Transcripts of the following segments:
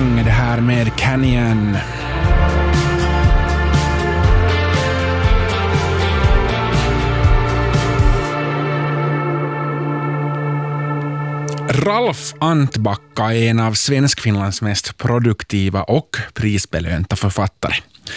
igång det här med Canyon. Ralf Antbacka är en av Svenskfinlands mest produktiva och prisbelönta författare.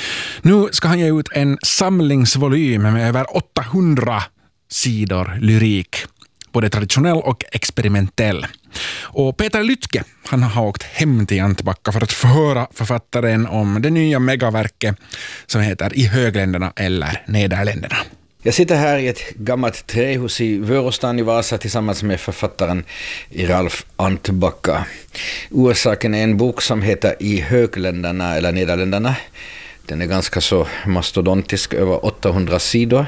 Nu ska han ge ut en samlingsvolym med över 800 sidor lyrik, både traditionell och experimentell. Och Peter Lytke, han har åkt hem till Antbacka för att förhöra författaren om det nya megaverket som heter I högländerna eller Nederländerna. Jag sitter här i ett gammalt trähus i Vörostan i Vasa tillsammans med författaren Ralf Antbacka. Orsaken är en bok som heter I högländerna eller Nederländerna. Den är ganska så mastodontisk, över 800 sidor.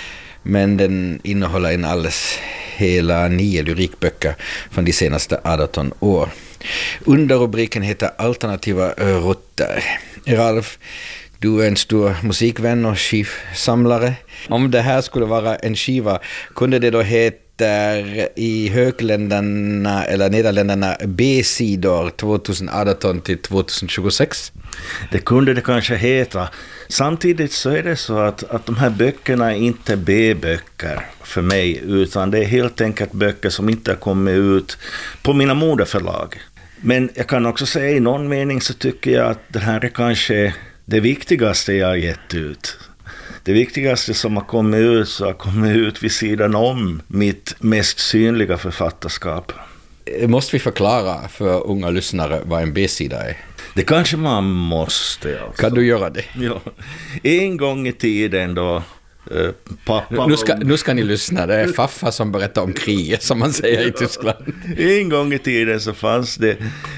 Men den innehåller en alldeles hela 9 lyrikböcker från de senaste 18 år. Underrubriken heter Alternativa rutter. Ralf, du är en stor musikvän och skivsamlare. Om det här skulle vara en skiva, kunde det då heta I högländerna eller Nederländerna B-sidor 2018 till 2026? Det kunde det kanske heta. Samtidigt så är det så att de här böckerna är inte B-böcker för mig, utan det är helt enkelt böcker som inte har kommit ut på mina moderförlag. Men jag kan också säga i någon mening så tycker jag att det här är kanske det viktigaste jag har gett ut. Det viktigaste som har kommit ut så har kommit ut vid sidan om mitt mest synliga författarskap. Måste vi förklara för unga lyssnare vad en B-sida är? Det kanske man måste. Alltså. Kan du göra det? Ja. En gång i tiden då pappa... Nu ska ni lyssna, det är faffa som berättar om kriget som man säger i Tyskland. En gång i tiden så fanns det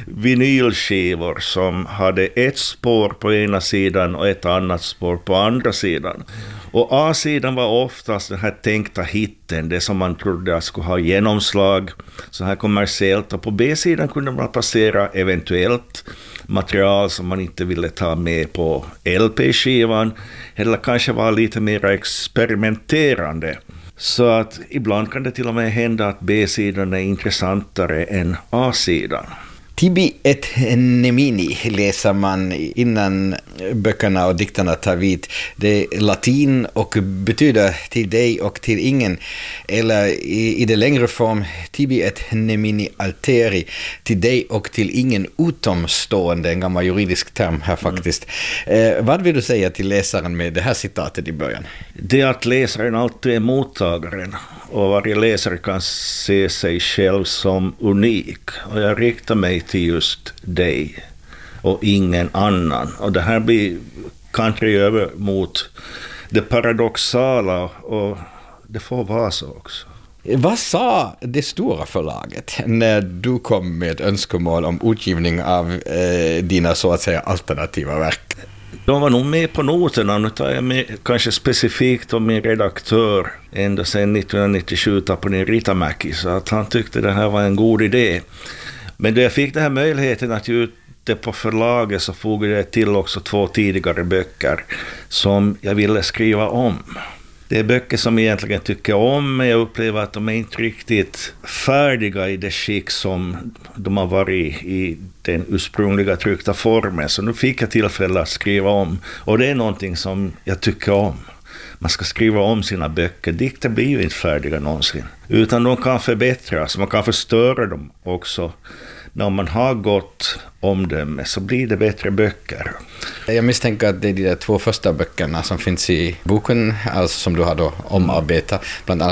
vinylskivor som hade ett spår på ena sidan och ett annat spår på andra sidan. Och A-sidan var oftast den här tänkta hitten, det som man trodde skulle ha genomslag så här kommersiellt. Och på B-sidan kunde man passera eventuellt material som man inte ville ta med på LP-skivan eller kanske var lite mer experimenterande. Så att ibland kan det till och med hända att B-sidan är intressantare än A-sidan. Tibi et nemini läser man innan böckerna och dikterna tar vid. Det är latin och betyder till dig och till ingen. Eller i det längre form, tibi et nemini alteri, till dig och till ingen utomstående, en gammal juridisk term här faktiskt. Vad vill du säga till läsaren med det här citatet i början? Det är att läsaren alltid är mottagaren och varje läsare kan se sig själv som unik. Och jag riktar mig till just dig och ingen annan. Och det här blir kanske över mot det paradoxala och det får vara så också. Vad sa det stora förlaget när du kom med ett önskemål om utgivning av dina så att säga alternativa verk? De var nog med på noterna. Nu tar jag med kanske specifikt om min redaktör ända sedan 1997 Tapani Ritamäki, så att han tyckte det här var en god idé. Men då jag fick den här möjligheten att ge ut det på förlaget så fogade jag till också 2 tidigare böcker som jag ville skriva om. Det är böcker som jag egentligen tycker om, men jag upplever att de är inte riktigt färdiga i det skick som de har varit i den ursprungliga tryckta formen. Så nu fick jag tillfälle att skriva om, och det är någonting som jag tycker om. Man ska skriva om sina böcker. Dikter blir ju inte färdiga någonsin, utan de kan förbättras. Man kan förstöra dem också. När man har gått omdöme så blir det bättre böcker. Jag misstänker att det är de 2 första böckerna som finns i boken, alltså som du har då omarbetat, bland annat